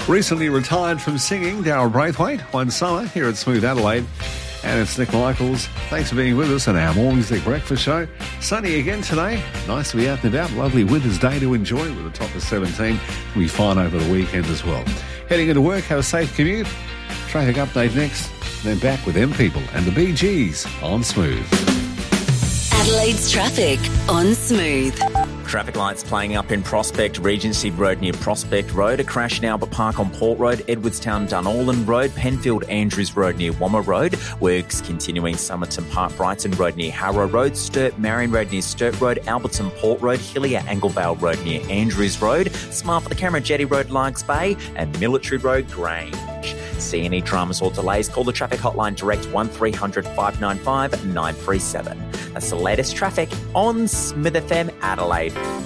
Recently retired from singing, Daryl Braithwaite, one summer here at Smooth Adelaide. And it's Nick Michaels. Thanks for being with us on our Morning Stick Breakfast Show. Sunny again today. Nice to be out and about. Lovely winter's day to enjoy with a top of 17. It'll be fine over the weekend as well. Heading into work, have a safe commute. Traffic update next. Then back with them people and the Bee Gees on Smooth. Adelaide's traffic on Smooth. Traffic lights playing up in Prospect, Regency Road near Prospect Road, a crash in Albert Park on Port Road, Edwardstown, Dunorlan Road, Penfield, Andrews Road near Wammer Road, works continuing Somerton Park, Brighton Road near Harrow Road, Sturt, Marion Road near Sturt Road, Alberton Port Road, Hillier, Anglevale Road near Andrews Road, Smart for the Camera, Jetty Road, Larks Bay, and Military Road, Grange. See any dramas or delays, call the traffic hotline direct 1300 595 937. That's the latest traffic on Smith FM Adelaide.